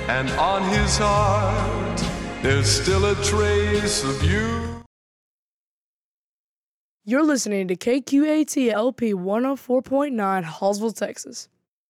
and on his heart there's still a trace of you. You're listening to KQAT LP 104.9 Hallsville, Texas.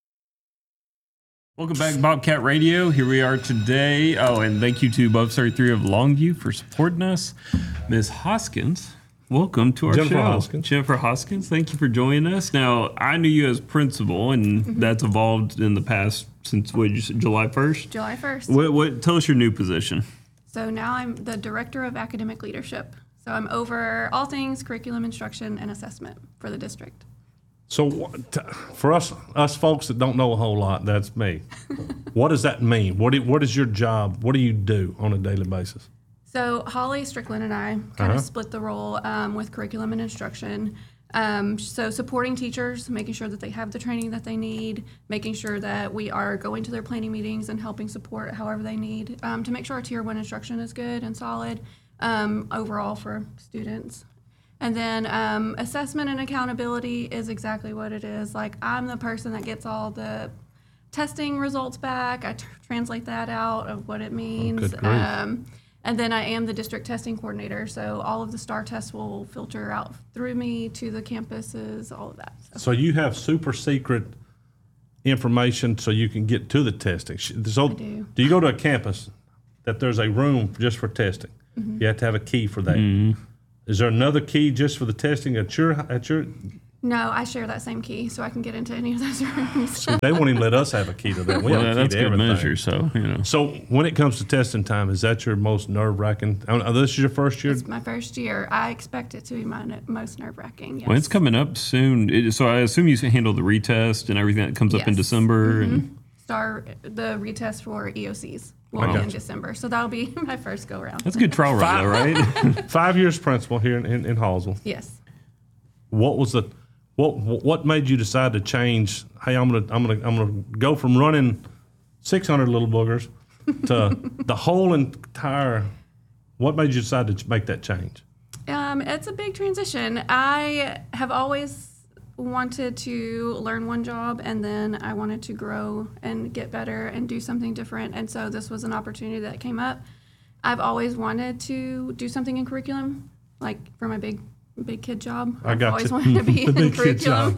Welcome back, Bobcat Radio. Here we are today. Oh, and thank you to Above 33 of Longview for supporting us. Ms. Hoskins, welcome to our Jennifer show. Hoskins. Jennifer Hoskins, thank you for joining us. Now, I knew you as principal, and that's evolved in the past since, what did you say, July 1st? July 1st. What? Tell us your new position. So now I'm the Director of Academic Leadership. So I'm over all things curriculum instruction and assessment for the district. So for us folks that don't know a whole lot, that's me. What does that mean? What is your job? What do you do on a daily basis? So Holly Strickland and I kind of split the role with curriculum and instruction. So supporting teachers, making sure that they have the training that they need, making sure that we are going to their planning meetings and helping support however they need to make sure our Tier 1 instruction is good and solid overall for students. And then assessment and accountability is exactly what it is. Like, I'm the person that gets all the testing results back. I translate that out of what it means. Oh, good grief. And then I am the district testing coordinator. So all of the STAR tests will filter out through me to the campuses, all of that. So you have super secret information so you can get to the testing. So I do. You go to a campus that there's a room just for testing? Mm-hmm. You have to have a key for that. Mm-hmm. Is there another key just for the testing at your? No, I share that same key, so I can get into any of those rooms. See, they won't even let us have a key to that. We have a key that's to good everything. measure. So So when it comes to testing time, is that your most nerve-wracking? This is your first year. It's my first year. I expect it to be my most nerve-wracking. Yes. Well, it's coming up soon. So I assume you handle the retest and everything that comes up in Yes. December. And The retest for EOCs will be in December, so that'll be my first go-around. that's a good trial run, though, right? 5 years principal here in Hallsville. Yes. What made you decide to change? Hey, I'm gonna go from running 600 little boogers to the whole entire. What made you decide to make that change? It's a big transition. I have always wanted to learn one job, and then I wanted to grow and get better and do something different. And so this was an opportunity that came up. I've always wanted to do something in curriculum, like for my big kid job. I've always wanted to be in curriculum.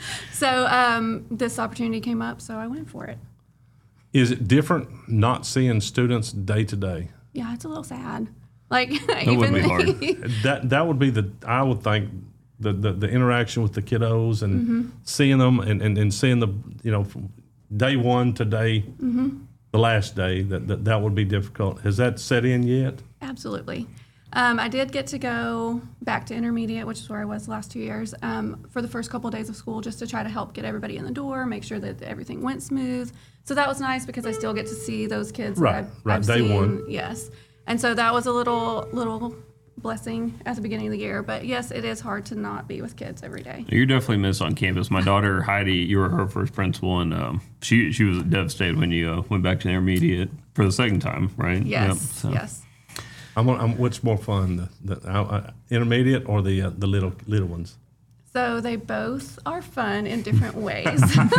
So this opportunity came up, so I went for it. Is it different not seeing students day to day? Yeah, it's a little sad. Like That would be hard. That would be I would think the interaction with the kiddos and seeing them and seeing the from day one to day the last day that would be difficult. Has that set in yet? Absolutely. I did get to go back to intermediate, which is where I was the last 2 years, for the first couple of days of school, just to try to help get everybody in the door, make sure that everything went smooth. So that was nice because I still get to see those kids that I've day seen. one. Yes. And so that was a little blessing at the beginning of the year. But yes, it is hard to not be with kids every day. You're definitely missed on campus. My daughter Heidi, you were her first principal, and she was devastated when you went back to intermediate for the second time, right? Yes. Yep, so. Yes. What's more fun, the intermediate or the little ones? So they both are fun in different ways.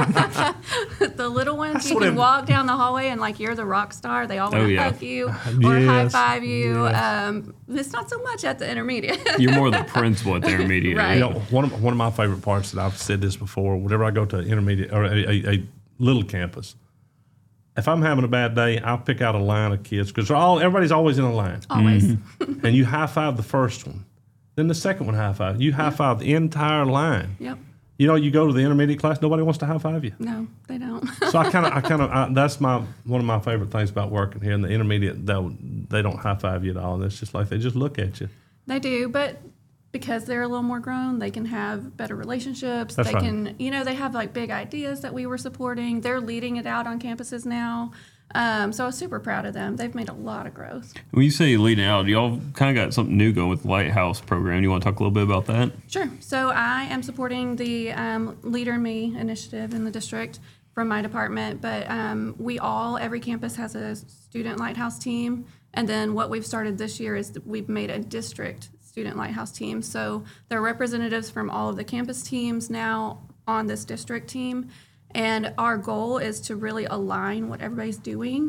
The little ones, you can walk down the hallway and like you're the rock star. They all want to hug you or high five you. Yes. It's not so much at the intermediate. You're more the principal at the intermediate. Right. One of my favorite parts that I've said this before. Whenever I go to intermediate or a little campus, if I'm having a bad day, I'll pick out a line of kids because everybody's always in a line. Always. And you high five the first one, then the second one high five. You high five the entire line. Yep. You go to the intermediate class, nobody wants to high five you. No, they don't. So that's one of my favorite things about working here in the intermediate. They don't high five you at all. It's just like they just look at you. They do, but because they're a little more grown, they can have better relationships. That's right. They have like big ideas that we were supporting. They're leading it out on campuses now. So I was super proud of them. They've made a lot of growth. When you say leading out, y'all kind of got something new going with the Lighthouse program. You want to talk a little bit about that? Sure. So I am supporting the Leader in Me initiative in the district from my department, but every campus has a student Lighthouse team. And then what we've started this year is we've made a district student Lighthouse team. So there are representatives from all of the campus teams now on this district team. And our goal is to really align what everybody's doing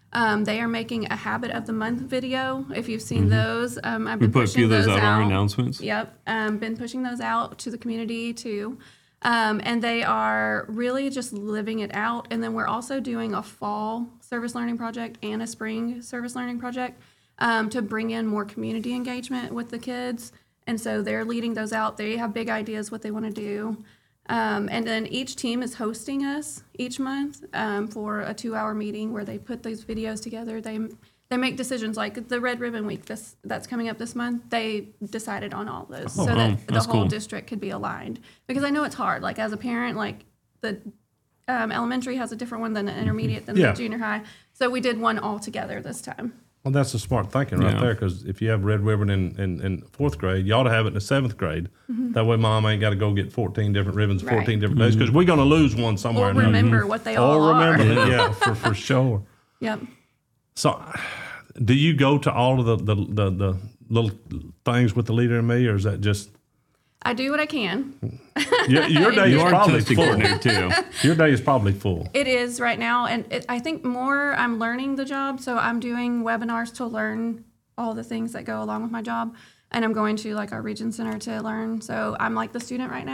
They are making a Habit of the Month video. If you've seen those, I've We been put a few pushing of those those out in our out. announcements. Yep, been pushing those out to the community too. And they are really just living it out. And then we're also doing a fall service learning project and a spring service learning project to bring in more community engagement with the kids. And so they're leading those out. They have big ideas what they want to do. And then each team is hosting us each month for a 2-hour meeting where they put these videos together. They make decisions like the Red Ribbon Week that's coming up this month. They decided on all those so that the that's whole cool. district could be aligned. Because I know it's hard. Like as a parent, like the elementary has a different one than the intermediate than Yeah. the junior high. So we did one all together this time. Well, that's the smart thinking right Yeah. there. Because if you have Red Ribbon in 4th grade, you ought to have it in the 7th grade. That way, mom ain't got to go get 14 different ribbons, 14 Right. different days. Because we're going to lose one somewhere. Or or another. remember what they all Or are. remember, yeah, for sure. Yep. So, do you go to all of the little things with the Leader and Me, or is that just I do what I can. your day You is are probably testing full? coordinator too. Your day is probably full. It is right now, and I think more I'm learning the job, so I'm doing webinars to learn all the things that go along with my job, and I'm going to like our region center to learn. So I'm like the student right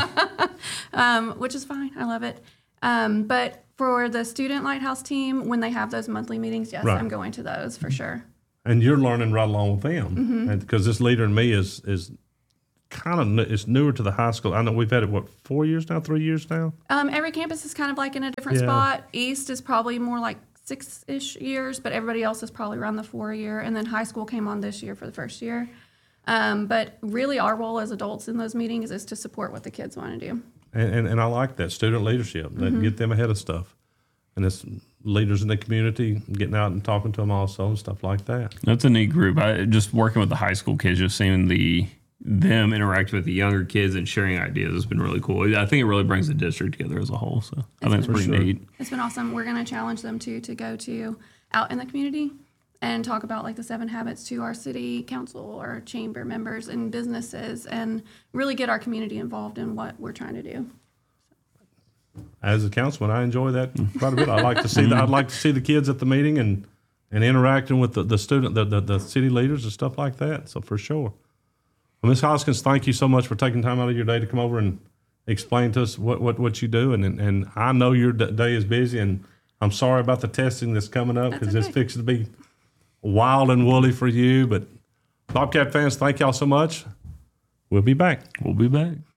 now, which is fine. I love it. But for the student lighthouse team, when they have those monthly meetings, yes, Right. I'm going to those for sure. And you're learning right along with them, Mm-hmm. because this Leader and Me is kind of it's newer to the high school. I know we've had it 4 years now, 3 years now. Every campus is kind of like in a different Yeah. spot. East is probably more like 6-ish years, but everybody else is probably around the 4 year. And then high school came on this year for the first year. But really, our role as adults in those meetings is to support what the kids want to do. And I like that student leadership, that get them ahead of stuff, and it's leaders in the community getting out and talking to them also and stuff like that. That's a neat group. Just working with the high school kids, just seeing them interact with the younger kids and sharing ideas has been really cool. I think it really brings the district together as a whole. So I think it's pretty sure. neat. It's been awesome. We're going to challenge them to go to out in the community and talk about like the 7 habits to our city council or chamber members and businesses and really get our community involved in what we're trying to do. As a councilman, I enjoy that quite a bit. I like to see I'd like to see the kids at the meeting and interacting with the student, the city leaders and stuff like that. So for sure. Well, Ms. Hoskins, thank you so much for taking time out of your day to come over and explain to us what you do. And I know your day is busy, and I'm sorry about the testing that's coming up because it's okay. fixing to be wild and woolly for you. But Bobcat fans, thank y'all so much. We'll be back. We'll be back.